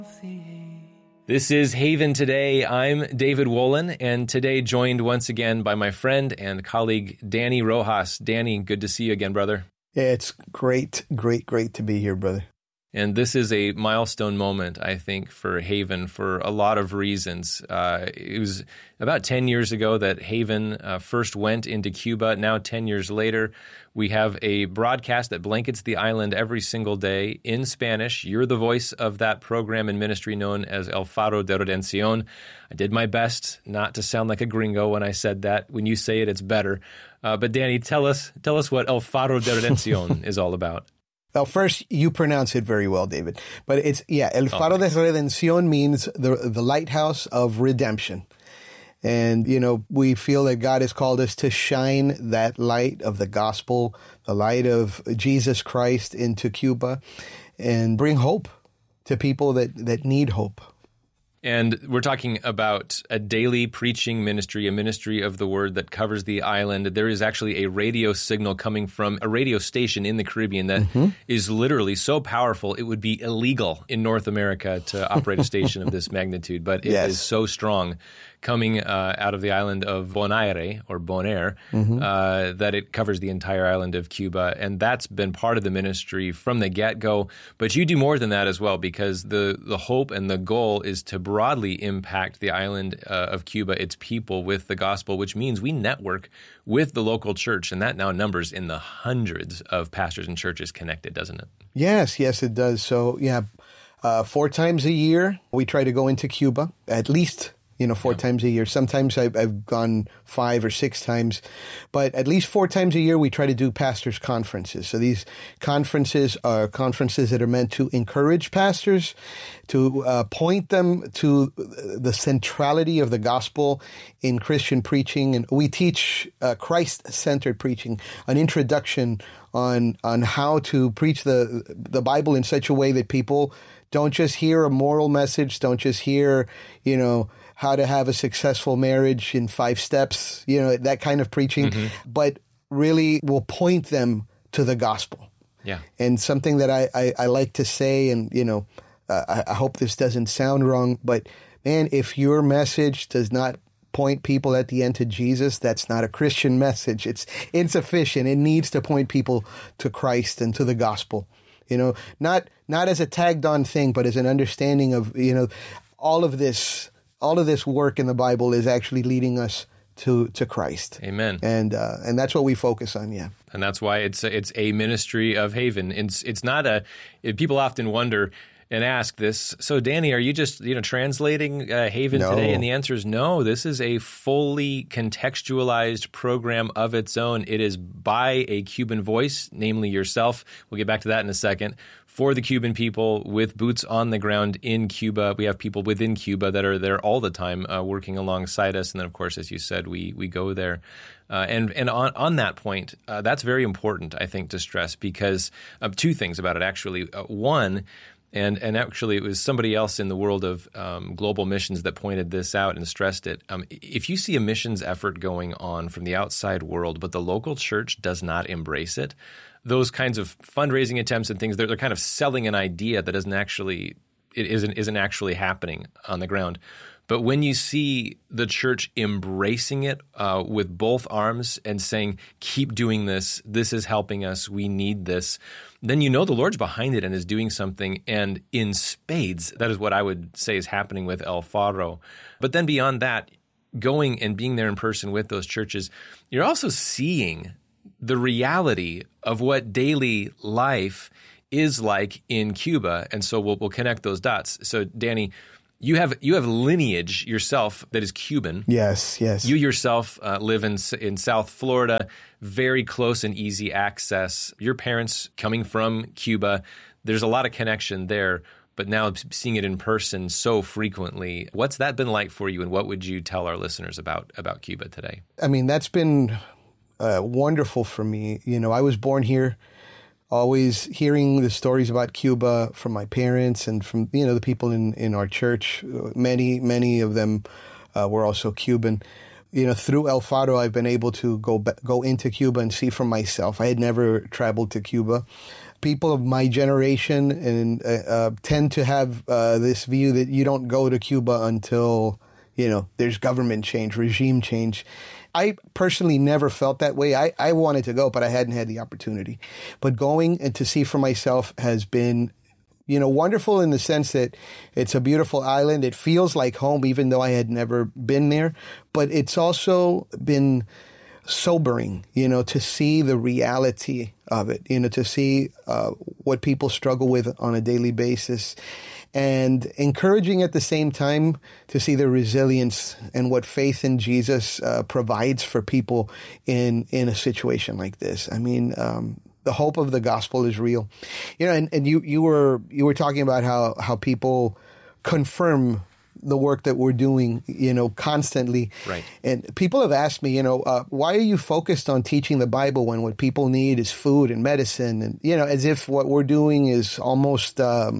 This is Haven Today. I'm David Wolin, and today joined once again by my friend and colleague, Danny Rojas. Danny, good to see you again, brother. Yeah, it's great to be here, brother. And this is a milestone moment, I think, for Haven for a lot of reasons. It was about 10 years ago that Haven first went into Cuba. Now, 10 years later, we have a broadcast that blankets the island every single day in Spanish. You're the voice of that program and ministry known as El Faro de Redención. I did my best not to sound like a gringo when I said that. When you say it, it's better. But Danny, tell us what El Faro de Redención is all about. Well, first, you pronounce it very well, David. But it's, El Faro de Redención means the lighthouse of redemption. And, we feel that God has called us to shine that light of the gospel, the light of Jesus Christ into Cuba, and bring hope to people that need hope. And we're talking about a daily preaching ministry, a ministry of the word that covers the island. There is actually a radio signal coming from a radio station in the Caribbean that is literally so powerful, it would be illegal in North America to operate a station of this magnitude. But it is so strong coming out of the island of Bonaire, or Bonaire, that it covers the entire island of Cuba. And that's been part of the ministry from the get-go. But you do more than that as well, because the hope and the goal is to broadly impact the island of Cuba, its people, with the gospel, which means we network with the local church. And that now numbers in the hundreds of pastors and churches connected, doesn't it? Yes, it does. So, 4 times a year, we try to go into Cuba, at least 4 times a year. Sometimes I've gone 5 or 6 times, but at least 4 times a year we try to do pastors' conferences. So these conferences are conferences that are meant to encourage pastors, to point them to the centrality of the gospel in Christian preaching. And we teach Christ-centered preaching, an introduction on how to preach the Bible in such a way that people don't just hear a moral message, don't just hear, how to have a successful marriage in 5 steps, that kind of preaching, but really will point them to the gospel. Yeah. And something that I like to say, and, I hope this doesn't sound wrong, but man, if your message does not point people at the end to Jesus, that's not a Christian message. It's insufficient. It needs to point people to Christ and to the gospel. Not as a tagged on thing, but as an understanding of, all of this work in the Bible is actually leading us to Christ. Amen. And that's what we focus on, yeah. And that's why it's a ministry of Haven. It's not people often wonder and ask this, so Danny, are you just translating Haven Today? And the answer is no. This is a fully contextualized program of its own. It is by a Cuban voice, namely yourself. We'll get back to that in a second. For the Cuban people, with boots on the ground in Cuba. We have people within Cuba that are there all the time working alongside us. And then, of course, as you said, we go there. And on that point, that's very important, I think, to stress, because of 2 things about it, actually. One, and actually it was somebody else in the world of global missions that pointed this out and stressed it. If you see a missions effort going on from the outside world, but the local church does not embrace it, those kinds of fundraising attempts and things, they're kind of selling an idea that isn't actually happening on the ground. But when you see the church embracing it with both arms and saying, keep doing this, this is helping us, we need this, then the Lord's behind it and is doing something. And in spades, that is what I would say is happening with El Faro. But then beyond that, going and being there in person with those churches, you're also seeing the reality of what daily life is like in Cuba. And so we'll connect those dots. So Danny, you have lineage yourself that is Cuban. Yes. You yourself live in South Florida, very close and easy access. Your parents coming from Cuba, there's a lot of connection there. But now seeing it in person so frequently, what's that been like for you, and what would you tell our listeners about Cuba today? I mean, that's been wonderful for me. I was born here, always hearing the stories about Cuba from my parents and from, the people in our church. Many of them were also Cuban. Through El Faro, I've been able to go into Cuba and see for myself. I had never traveled to Cuba. people of my generation and tend to have this view that you don't go to Cuba until, there's government change, regime change. I personally never felt that way. I wanted to go, but I hadn't had the opportunity. But going and to see for myself has been, wonderful in the sense that it's a beautiful island. It feels like home, even though I had never been there. But it's also been sobering, to see the reality of it, to see what people struggle with on a daily basis, and encouraging at the same time to see the resilience and what faith in Jesus provides for people in a situation like this. I mean, the hope of the gospel is real, and you were talking about how people confirm the work that we're doing, constantly. Right. And people have asked me, why are you focused on teaching the Bible when what people need is food and medicine? And, as if what we're doing is almost,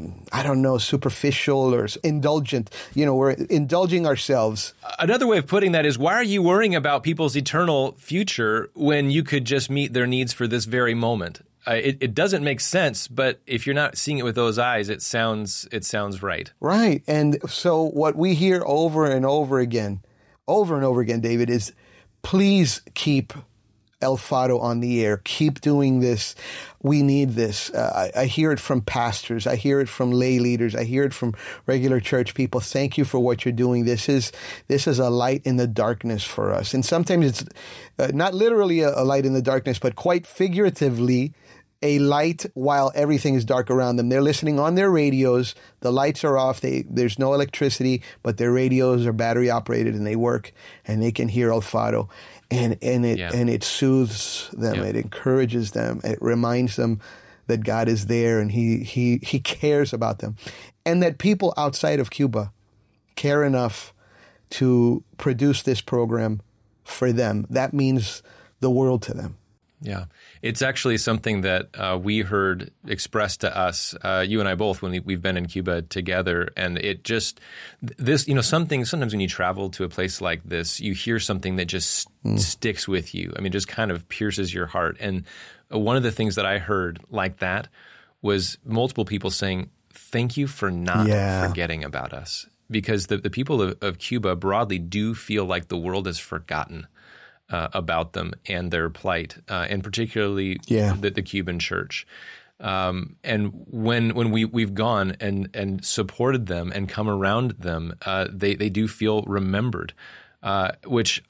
superficial or indulgent. We're indulging ourselves. Another way of putting that is, why are you worrying about people's eternal future when you could just meet their needs for this very moment? It doesn't make sense, but if you're not seeing it with those eyes, it sounds right. Right. And so what we hear over and over again, David, is please keep El Faro on the air. Keep doing this. We need this. I hear it from pastors. I hear it from lay leaders. I hear it from regular church people. Thank you for what you're doing. This is a light in the darkness for us. And sometimes it's not literally a light in the darkness, but quite figuratively, a light while everything is dark around them. They're listening on their radios. The lights are off. There's no electricity, but their radios are battery operated and they work, and they can hear El Faro. And it soothes them. Yeah. It encourages them. It reminds them that God is there and he cares about them. And that people outside of Cuba care enough to produce this program for them. That means the world to them. Yeah. It's actually something that we heard expressed to us, you and I both, when we've been in Cuba together. And it just, sometimes when you travel to a place like this, you hear something that just sticks with you. I mean, just kind of pierces your heart. And one of the things that I heard like that was multiple people saying, thank you for not forgetting about us. Because the people of Cuba broadly do feel like the world has forgotten about them and their plight, and particularly the Cuban church. And when we've gone and supported them and come around them, they do feel remembered, which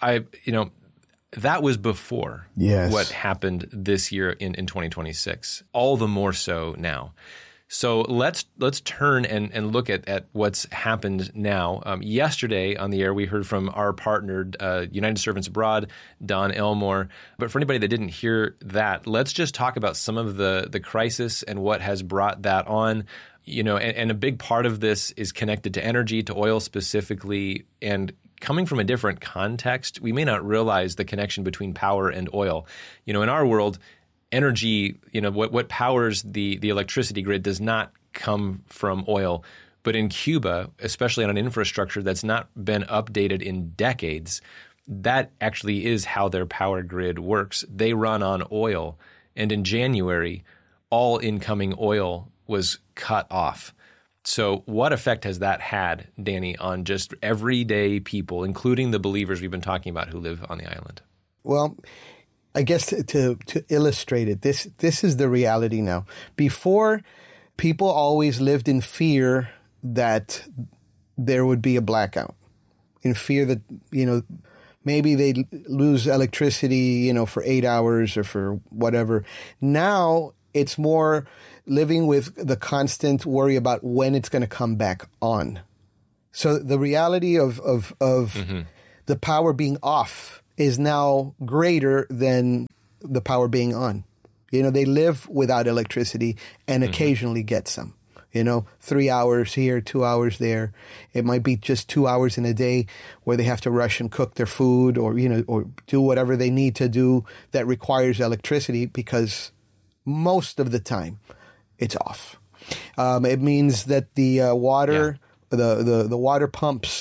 that was before what happened this year in 2026, all the more so now. So let's turn and look at what's happened now. Yesterday on the air, we heard from our partner, United Servants Abroad, Don Elmore. But for anybody that didn't hear that, let's just talk about some of the crisis and what has brought that on. And a big part of this is connected to energy, to oil specifically, and coming from a different context, we may not realize the connection between power and oil. In our world, energy, what powers the electricity grid does not come from oil. But in Cuba, especially on an infrastructure that's not been updated in decades, that actually is how their power grid works. They run on oil. And in January, all incoming oil was cut off. So what effect has that had, Danny, on just everyday people, including the believers we've been talking about who live on the island? Well, I guess to illustrate it, this is the reality now. Before, people always lived in fear that there would be a blackout, in fear that, maybe they'd lose electricity, for 8 hours or for whatever. Now it's more living with the constant worry about when it's going to come back on. So the reality of the power being off is now greater than the power being on. They live without electricity and occasionally get some. 3 hours here, 2 hours there. It might be just 2 hours in a day where they have to rush and cook their food or do whatever they need to do that requires electricity, because most of the time it means that the water, the water pumps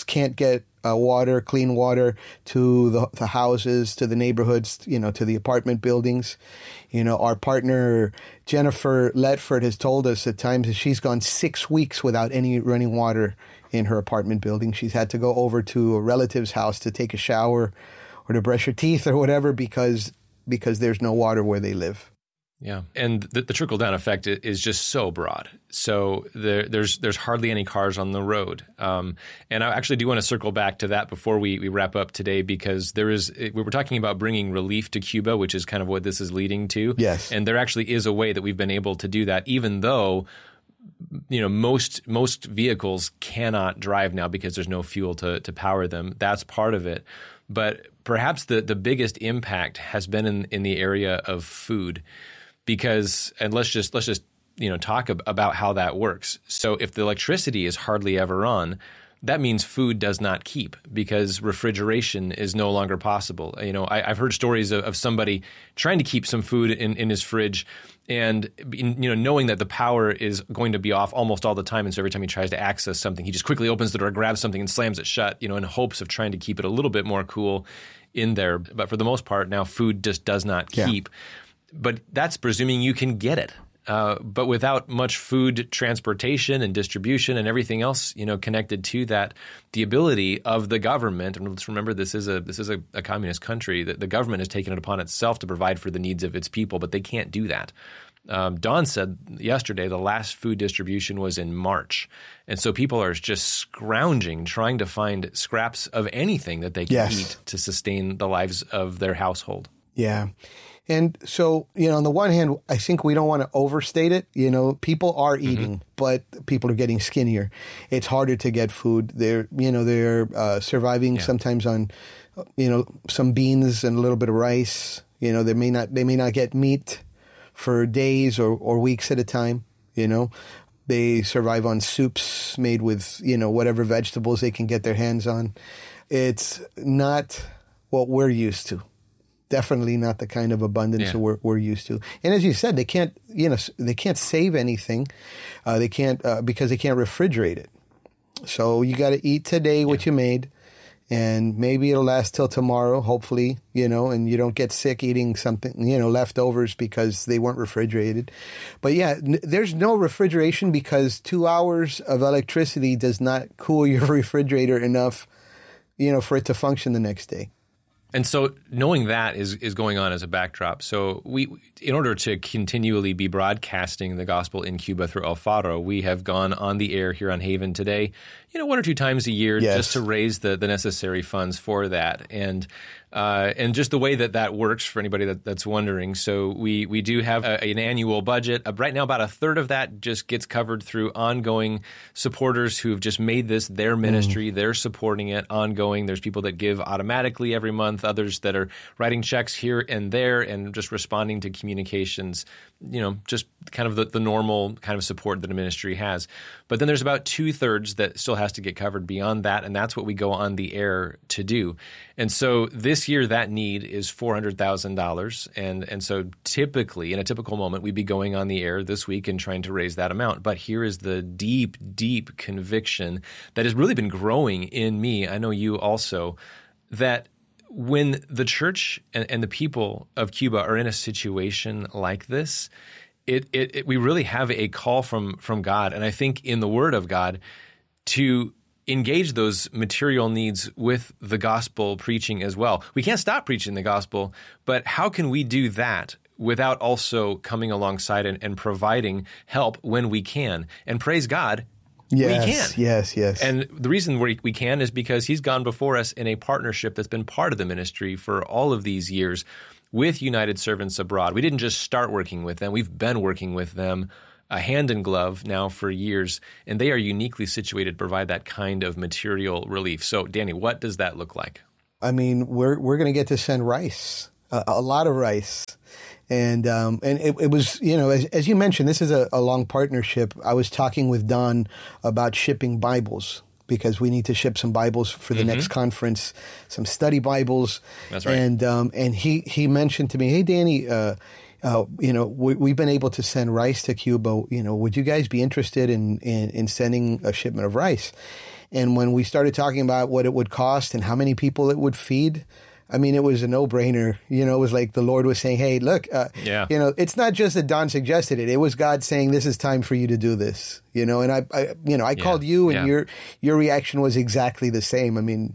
can't get water, clean water to the houses, to the neighborhoods, to the apartment buildings. Our partner, Jennifer Letford, has told us at times that she's gone 6 weeks without any running water in her apartment building. She's had to go over to a relative's house to take a shower or to brush her teeth or whatever because there's no water where they live. Yeah, and the trickle-down effect is just so broad. So there's hardly any cars on the road. And I actually do want to circle back to that before we wrap up today, because we were talking about bringing relief to Cuba, which is kind of what this is leading to. Yes. And there actually is a way that we've been able to do that, even though most vehicles cannot drive now because there's no fuel to power them. That's part of it. But perhaps the biggest impact has been in the area of food. Because, and let's just talk about how that works. So if the electricity is hardly ever on, that means food does not keep because refrigeration is no longer possible. I've heard stories of somebody trying to keep some food in his fridge, and knowing that the power is going to be off almost all the time, and so every time he tries to access something, he just quickly opens the door, grabs something, and slams it shut. In hopes of trying to keep it a little bit more cool in there. But for the most part, now food just does not keep. Yeah. But that's presuming you can get it. But without much food transportation and distribution and everything else, connected to that, the ability of the government, and let's remember this is a communist country, that the government has taken it upon itself to provide for the needs of its people, but they can't do that. Don said yesterday the last food distribution was in March. And so people are just scrounging, trying to find scraps of anything that they can eat to sustain the lives of their household. Yeah. And so, on the one hand, I think we don't want to overstate it. People are eating, but people are getting skinnier. It's harder to get food. They're surviving sometimes on, some beans and a little bit of rice. They may not get meat for days or weeks at a time. They survive on soups made with, whatever vegetables they can get their hands on. It's not what we're used to. Definitely not the kind of abundance we're used to. And as you said, they can't save anything. They can't because they can't refrigerate it. So you got to eat today what you made, and maybe it'll last till tomorrow, hopefully, and you don't get sick eating something, leftovers because they weren't refrigerated. But there's no refrigeration because 2 hours of electricity does not cool your refrigerator enough, for it to function the next day. And so knowing that is going on as a backdrop. So we, in order to continually be broadcasting the gospel in Cuba through El Faro, we have gone on the air here on Haven today, 1 or 2 times a year just to raise the necessary funds for that. And just the way that works for anybody that's wondering. So we do have an annual budget. Right now, about a third of that just gets covered through ongoing supporters who've just made this their ministry. They're supporting it ongoing. There's people that give automatically every month, others that are writing checks here and there and just responding to communications, just kind of the normal kind of support that a ministry has. But then there's about 2/3 that still has to get covered beyond that, and that's what we go on the air to do. And so this year, that need is $400,000. And so typically, in a typical moment, we'd be going on the air this week and trying to raise that amount. But here is the deep, deep conviction that has really been growing in me, I know you also, that when the church and the people of Cuba are in a situation like this, we really have a call from God, and I think in the Word of God, to engage those material needs with the gospel preaching as well. We can't stop preaching the gospel, but how can we do that without also coming alongside and providing help when we can? And praise God, we can. Yes. And the reason we can is because He's gone before us in a partnership that's been part of the ministry for all of these years with United Servants Abroad. We didn't just start working with them. We've been working with them hand in glove now for years, and they are uniquely situated to provide that kind of material relief. So, Danny, what does that look like? I mean, we're going to get to send rice, a lot of rice. And it was, as you mentioned, this is a long partnership. I was talking with Don about shipping Bibles because we need to ship some Bibles for the next conference, some study Bibles. That's right. And he mentioned to me, hey, Danny, we've been able to send rice to Cuba. Would you guys be interested in sending a shipment of rice? And when we started talking about what it would cost and how many people it would feed, I mean, it was a no-brainer. It was like the Lord was saying, hey, look, it's not just that Don suggested it. It was God saying, this is time for you to do this. And I called you, and your reaction was exactly the same. I mean,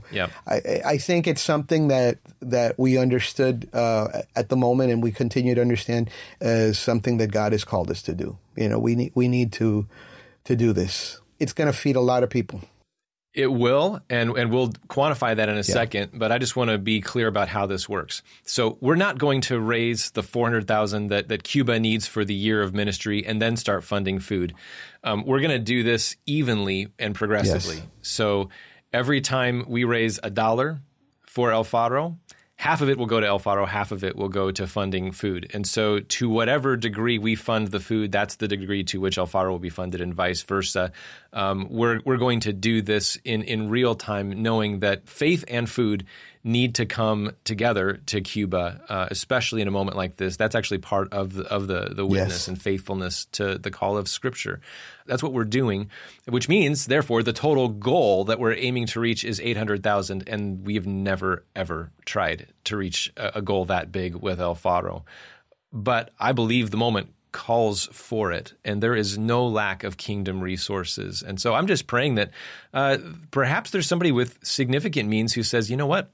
I think it's something that we understood at the moment, and we continue to understand as something that God has called us to do. We need to do this. It's going to feed a lot of people. It will, and we'll quantify that in a second, but I just want to be clear about how this works. So we're not going to raise the $400,000 that Cuba needs for the year of ministry and then start funding food. We're going to do this evenly and progressively. Yes. So every time we raise $1 for El Faro, half of it will go to El Faro, half of it will go to funding food. And so to whatever degree we fund the food, that's the degree to which El Faro will be funded, and vice versa. We're going to do this in real time, knowing that faith and food need to come together to Cuba, especially in a moment like this. That's actually part of the witness and faithfulness to the call of Scripture. That's what we're doing, which means, therefore, the total goal that we're aiming to reach is 800,000, and we have never, ever tried to reach a goal that big with El Faro. But I believe the moment calls for it, and there is no lack of kingdom resources. And so I'm just praying that perhaps there's somebody with significant means who says, you know what?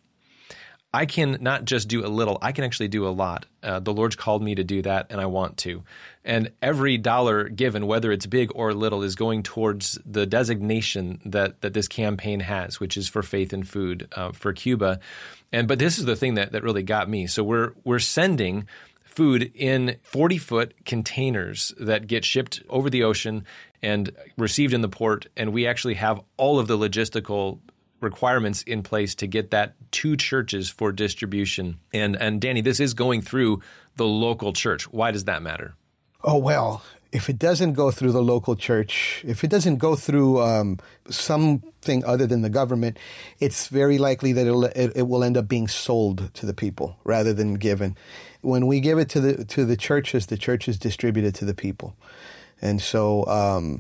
I can not just do a little, I can actually do a lot. The Lord's called me to do that, and I want to. And every dollar given, whether it's big or little, is going towards the designation that this campaign has, which is for faith and food for Cuba. But this is the thing that really got me. So we're sending food in 40-foot containers that get shipped over the ocean and received in the port, and we actually have all of the logistical requirements in place to get that to churches for distribution. And Danny, this is going through the local church. Why does that matter? Oh, well, if it doesn't go through the local church, if it doesn't go through something other than the government, it's very likely that it will end up being sold to the people rather than given. When we give it to the churches distribute it to the people. And so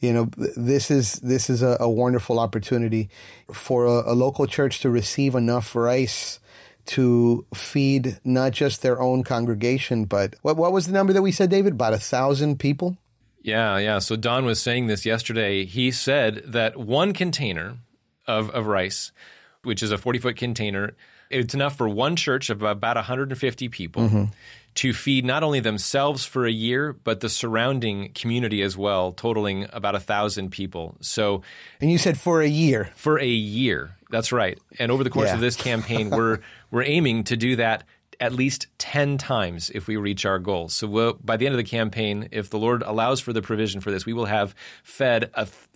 this is a wonderful opportunity for a local church to receive enough rice to feed not just their own congregation, but what was the number that we said, David? About 1,000 people? Yeah. So Don was saying this yesterday. He said that one container of rice, which is a 40-foot container, it's enough for one church of about 150 people to feed not only themselves for a year, but the surrounding community as well, totaling about 1,000 people. So, and you said for a year. For a year, that's right. And over the course of this campaign, we're aiming to do that at least 10 times if we reach our goals. So by the end of the campaign, if the Lord allows for the provision for this, we will have fed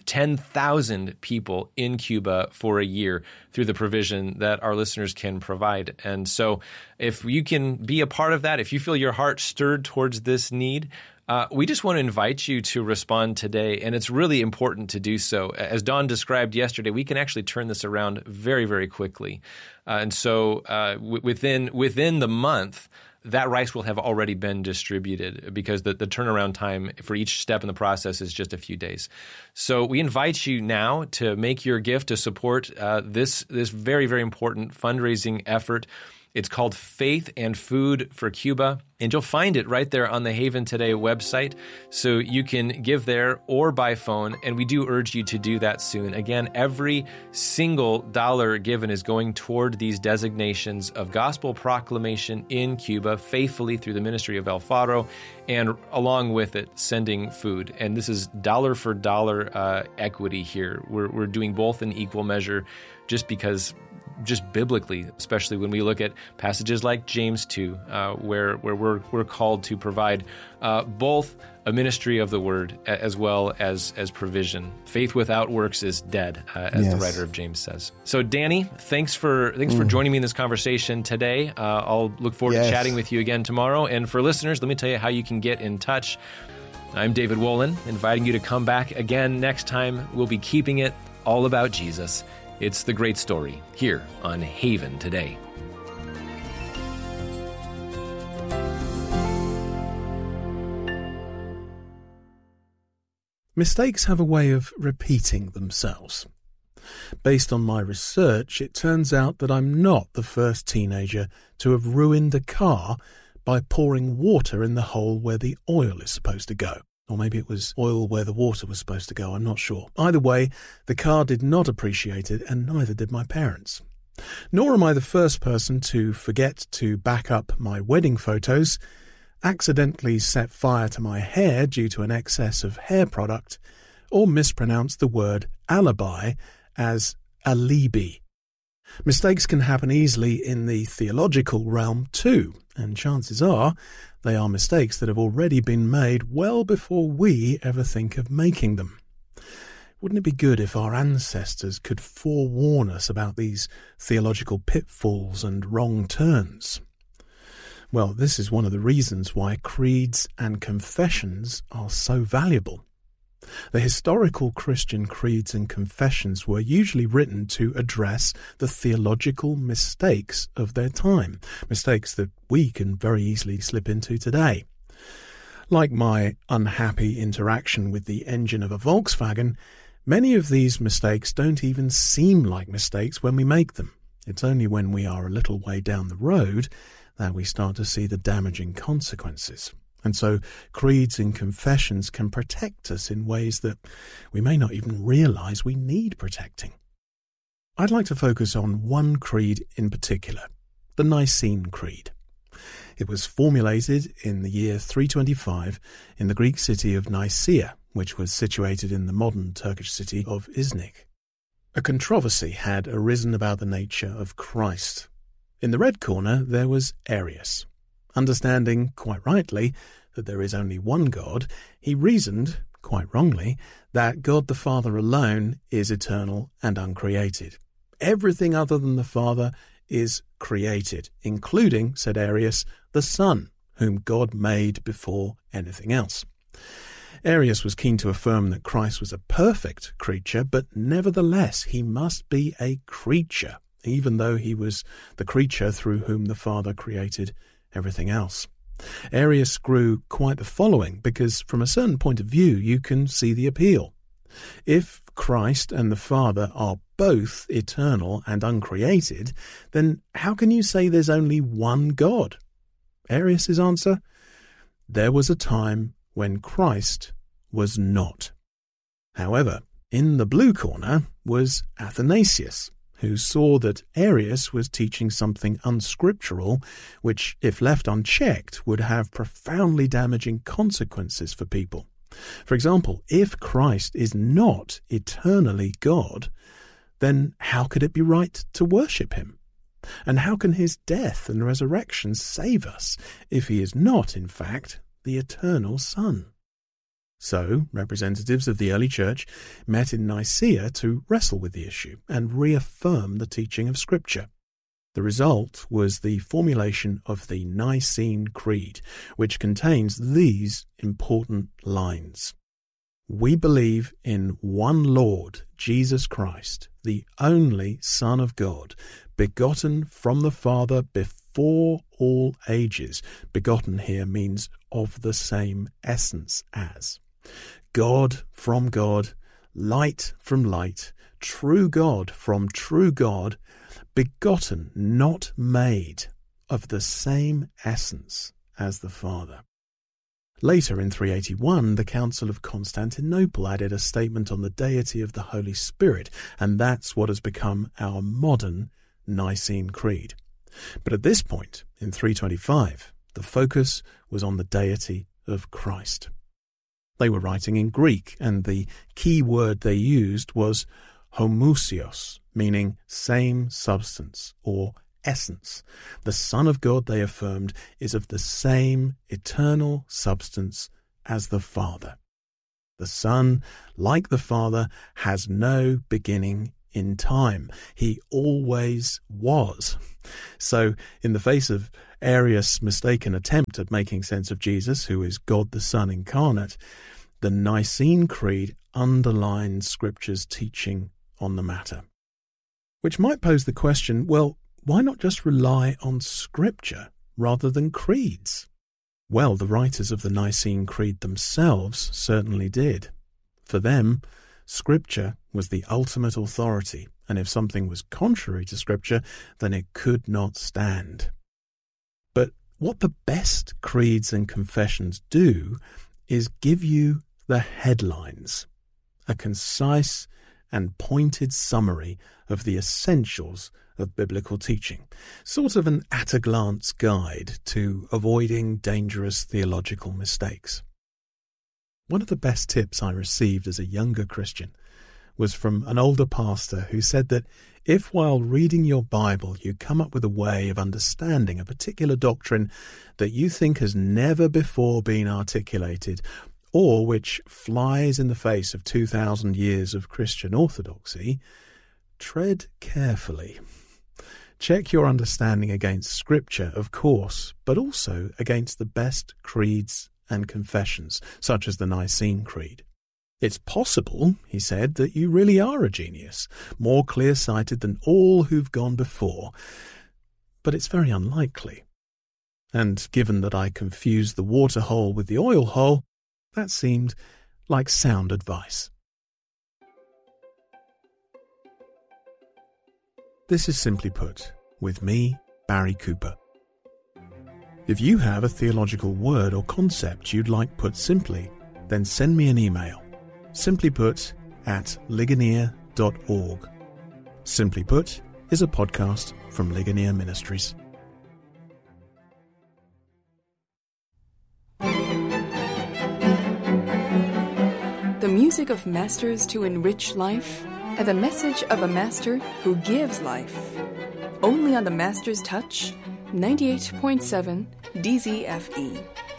10,000 people in Cuba for a year through the provision that our listeners can provide. And so if you can be a part of that, if you feel your heart stirred towards this need, we just want to invite you to respond today, and it's really important to do so. As Don described yesterday, we can actually turn this around very, very quickly. And so within the month, that rice will have already been distributed because the turnaround time for each step in the process is just a few days. So we invite you now to make your gift to support this very, very important fundraising effort. It's called Faith and Food for Cuba, and you'll find it right there on the Haven Today website, so you can give there or by phone, and we do urge you to do that soon. Again, every single dollar given is going toward these designations of gospel proclamation in Cuba, faithfully through the ministry of El Faro, and along with it, sending food. And this is dollar for dollar equity here. We're doing both in equal measure just because just biblically, especially when we look at passages like James 2, where we're called to provide both a ministry of the word as well as provision. Faith without works is dead, as the writer of James says. So, Danny, thanks for joining me in this conversation today. I'll look forward to chatting with you again tomorrow. And for listeners, let me tell you how you can get in touch. I'm David Wolin, inviting you to come back again next time. We'll be keeping it all about Jesus. It's The Great Story here on Haven Today. Mistakes have a way of repeating themselves. Based on my research, it turns out that I'm not the first teenager to have ruined a car by pouring water in the hole where the oil is supposed to go. Or maybe it was oil where the water was supposed to go, I'm not sure. Either way, the car did not appreciate it, and neither did my parents. Nor am I the first person to forget to back up my wedding photos, accidentally set fire to my hair due to an excess of hair product, or mispronounce the word alibi as alibi. Mistakes can happen easily in the theological realm too, and chances are they are mistakes that have already been made well before we ever think of making them. Wouldn't it be good if our ancestors could forewarn us about these theological pitfalls and wrong turns? Well, this is one of the reasons why creeds and confessions are so valuable. The historical Christian creeds and confessions were usually written to address the theological mistakes of their time, mistakes that we can very easily slip into today. Like my unhappy interaction with the engine of a Volkswagen, many of these mistakes don't even seem like mistakes when we make them. It's only when we are a little way down the road that we start to see the damaging consequences. And so creeds and confessions can protect us in ways that we may not even realize we need protecting. I'd like to focus on one creed in particular, the Nicene Creed. It was formulated in the year 325 in the Greek city of Nicaea, which was situated in the modern Turkish city of Iznik. A controversy had arisen about the nature of Christ. In the red corner there was Arius. Understanding, quite rightly, that there is only one God, he reasoned, quite wrongly, that God the Father alone is eternal and uncreated. Everything other than the Father is created, including, said Arius, the Son, whom God made before anything else. Arius was keen to affirm that Christ was a perfect creature, but nevertheless he must be a creature, even though he was the creature through whom the Father created everything else. Arius grew quite the following because from a certain point of view you can see the appeal. If Christ and the Father are both eternal and uncreated, then how can you say there's only one God? Arius' answer? There was a time when Christ was not. However, in the blue corner was Athanasius, who saw that Arius was teaching something unscriptural, which, if left unchecked, would have profoundly damaging consequences for people. For example, if Christ is not eternally God, then how could it be right to worship him? And how can his death and resurrection save us if he is not, in fact, the eternal Son? So, representatives of the early church met in Nicaea to wrestle with the issue and reaffirm the teaching of Scripture. The result was the formulation of the Nicene Creed, which contains these important lines. We believe in one Lord, Jesus Christ, the only Son of God, begotten from the Father before all ages. Begotten here means of the same essence as. God from God, light from light, true God from true God, begotten, not made, of the same essence as the Father. Later in 381, the Council of Constantinople added a statement on the deity of the Holy Spirit, and that's what has become our modern Nicene Creed. But at this point, in 325, the focus was on the deity of Christ. They were writing in Greek, and the key word they used was homoousios, meaning same substance or essence. The Son of God, they affirmed, is of the same eternal substance as the Father. The Son, like the Father, has no beginning in time. He always was. So, in the face of Arius' mistaken attempt at making sense of Jesus, who is God the Son incarnate, the Nicene Creed underlines Scripture's teaching on the matter. Which might pose the question, well, why not just rely on Scripture rather than creeds? Well, the writers of the Nicene Creed themselves certainly did. For them, Scripture was the ultimate authority, and if something was contrary to Scripture, then it could not stand. But what the best creeds and confessions do is give you the headlines, a concise and pointed summary of the essentials of biblical teaching, sort of an at-a-glance guide to avoiding dangerous theological mistakes. One of the best tips I received as a younger Christian was from an older pastor who said that if while reading your Bible you come up with a way of understanding a particular doctrine that you think has never before been articulated, or which flies in the face of 2,000 years of Christian orthodoxy, tread carefully. Check your understanding against Scripture, of course, but also against the best creeds and confessions, such as the Nicene Creed. It's possible, he said, that you really are a genius, more clear-sighted than all who've gone before, but it's very unlikely. And given that I confused the water hole with the oil hole, that seemed like sound advice. This is Simply Put, with me, Barry Cooper. If you have a theological word or concept you'd like put simply, then send me an email. simplyput@ligonier.org. Simply Put is a podcast from Ligonier Ministries. The music of masters to enrich life, and the message of a master who gives life. Only on the Master's Touch, 98.7 DZFE.